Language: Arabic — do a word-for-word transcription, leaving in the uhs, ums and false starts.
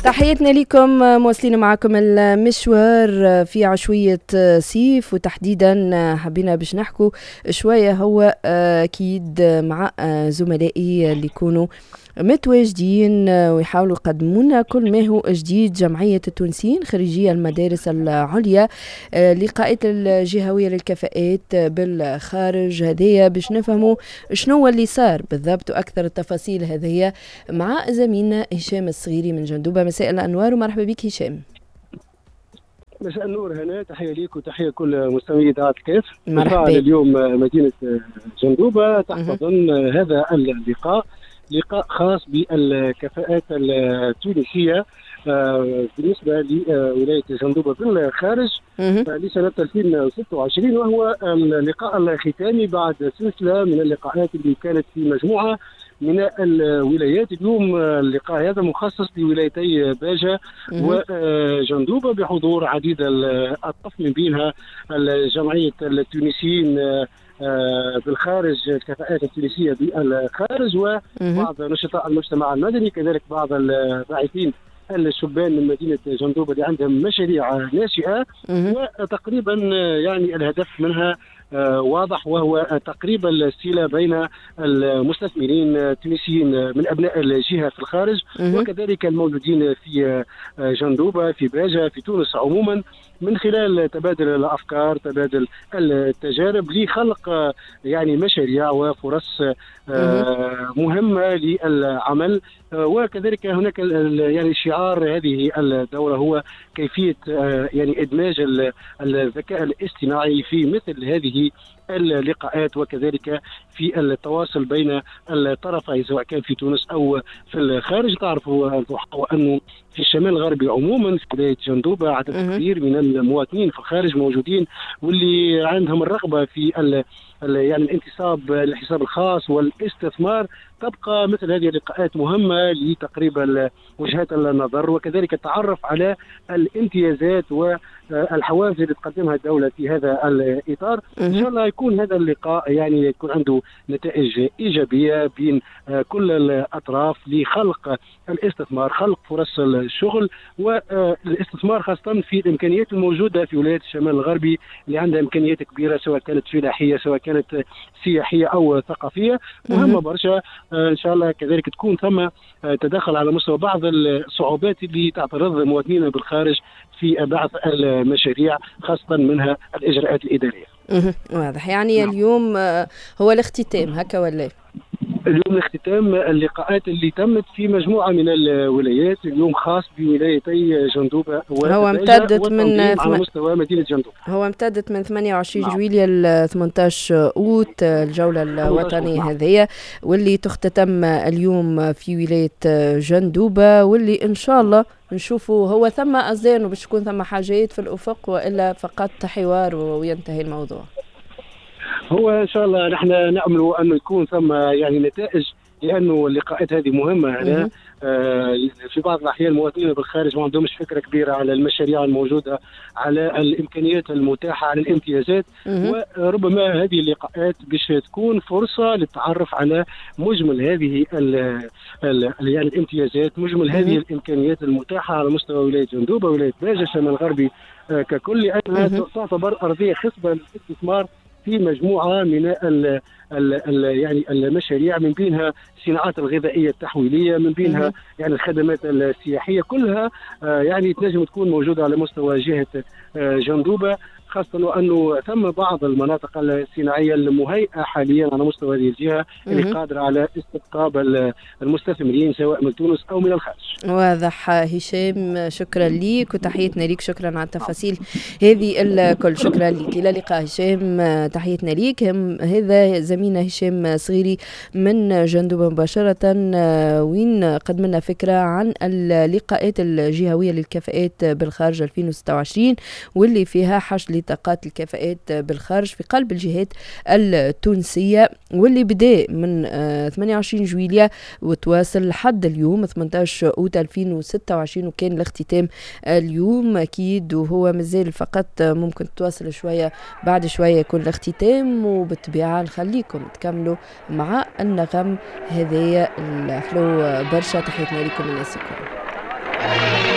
تحياتنا لكم، مواصلين معكم المشوار في عشوية صيف، وتحديدا حبينا باش نحكوا شوية هو أكيد مع زملائي اللي يكونوا متواجدين ويحاولوا يقدموا لنا كل ما هو جديد. جمعية التونسيين خريجي المدارس العليا لقاءات الجهوية للكفاءات بالخارج، هذايا باش نفهموا شنو اللي صار بالضبط وأكثر التفاصيل هذه مع زميلنا هشام الصغيري من جندوبة. مساء الأنوار ومرحبا بك هشام. مساء النور هنا، تحية ليك وتحية كل مستمعي إذاعة الكاف. مرحبا. اليوم مدينة جندوبة تحت ضمن هذا اللقاء، لقاء خاص بالكفاءات التونسية بالنسبة لولاية جندوبة بالخارج لسنة ألفين وستة وعشرين، وهو اللقاء الختامي بعد سلسلة من اللقاءات اللي كانت في مجموعة من الولايات. اليوم اللقاء هذا مخصص لولايتي باجة وجندوبة بحضور عديد الأطراف، من بينها الجمعية التونسيين بالخارج، الكفاءات التونسية بالخارج، وبعض نشطاء المجتمع المدني، كذلك بعض الباحثين الشبان من مدينة جندوبة اللي عندهم مشاريع ناشئة. وتقريبا يعني الهدف منها واضح، وهو تقريبا الصلة بين المستثمرين التونسيين من أبناء الجهة في الخارج وكذلك الموجودين في جندوبة، في باجة، في تونس عموما، من خلال تبادل الأفكار، تبادل التجارب لخلق يعني مشاريع وفرص مهمة للعمل. وكذلك هناك يعني شعار هذه الدورة هو كيفية يعني إدماج الذكاء الاصطناعي في مثل هذه اللقاءات، وكذلك في التواصل بين الطرفين سواء كان في تونس أو في الخارج. تعرفوا أنه في الشمال الغربي عموما في ولاية جندوبة عدد كبير من المواطنين في الخارج موجودين، واللي عندهم الرغبة في ال يعني الانتصاب للحساب الخاص والاستثمار. تبقى مثل هذه اللقاءات مهمة لتقريب وجهات النظر، وكذلك التعرف على الامتيازات والحوافز اللي تقدمها الدولة في هذا الإطار. إن شاء الله يكون هذا اللقاء يعني يكون عنده نتائج إيجابية بين كل الأطراف لخلق الاستثمار، خلق فرص الشغل والاستثمار، خاصة في الإمكانيات الموجودة في ولايات الشمال الغربي اللي عندها إمكانيات كبيرة، سواء كانت فلاحية سواء كانت سياحية أو ثقافية، مهمة برشا. إن شاء الله كذلك تكون ثم تدخل على مستوى بعض الصعوبات اللي تعترض مواطنينا بالخارج في بعض المشاريع، خاصة منها الإجراءات الإدارية. واضح. يعني اليوم هو الاختتام هكا ولا؟ اليوم الاختتام اللقاءات اللي تمت في مجموعة من الولايات، اليوم خاص بولايتي جندوبة هو امتدت من على مستوى مدينة جندوبة. هو امتدت من ثمانية وعشرين جويلية ل ثمانية عشر أوت، الجولة الوطنية هذه واللي تختتم اليوم في ولاية جندوبة، واللي إن شاء الله نشوفوا هو ثم أذان وباش تكون ثم حاجات في الأفق وإلا فقط حوار وينتهي الموضوع. هو ان شاء الله نحن نامل انه يكون ثم يعني نتائج، لانه اللقاءات هذه مهمه. يعني آه في بعض الاحيان المواطنين بالخارج ما عندهمش فكره كبيره على المشاريع الموجوده، على الامكانيات المتاحه، على الامتيازات، وربما هذه اللقاءات باش تكون فرصه للتعرف على مجمل هذه ال ال يعني الامتيازات، مجمل هذه الامكانيات المتاحه على مستوى ولايه جندوبه، ولايه باجة، الشمال الغربي آه ككل، لانها تعتبر ارضيه خصبه للاستثمار في مجموعة من ال ال ال يعني المشاريع، من بينها الصناعات الغذائية التحويلية، من بينها يعني الخدمات السياحية، كلها يعني تنجم تكون موجودة على مستوى جهة جندوبة، خاصة وأنه ثم بعض المناطق الصناعية المهيئة حاليا على مستوى هذه الجهة اللي قادرة على استقطاب المستثمرين سواء من تونس أو من الخارج. واضح. هشام شكرا ليك وتحياتنا ليك، شكرا على التفاصيل هذه الكل، شكرا ليك. إلى اللقاء هشام، تحياتنا ليك. هذا زميلنا هشام صغيري من جندوبة مباشرة، وين قدم لنا فكرة عن اللقاءات الجهوية للكفاءات بالخارج ألفين وستة وعشرين، واللي فيها حشد لطاقات الكفاءات بالخارج في قلب الجهات التونسية، واللي بدأ من ثمانية وعشرين جويلية وتواصل لحد اليوم ثمانية عشر أوت ألفين وستة وعشرين، وكان الاختتام اليوم أكيد، وهو مازال فقط ممكن تواصل شوية، بعد شوية يكون الاختتام، وبالطبيعة نخليكم تكملوا مع النغم هذايا الحلو برشا. تحياتنا لكم الناس الكل. السلامه.